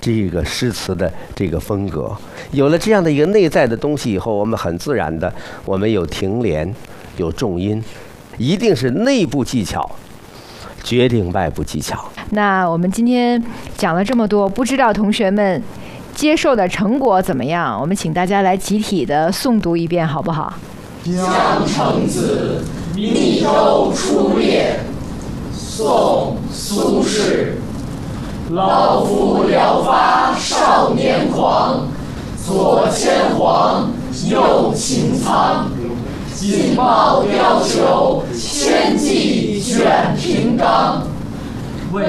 这个诗词的这个风格。有了这样的一个内在的东西以后，我们很自然的，我们有停连，有重音，一定是内部技巧决定外部技巧。 那我们今天讲了这么多，不知道同学们接受的成果怎么样？我们请大家来集体的诵读一遍，好不好？ 江城子·密州出猎，宋·苏轼。老夫聊发少年狂，左牵黄，右擎苍。劲爆貂裘，千骑卷平冈。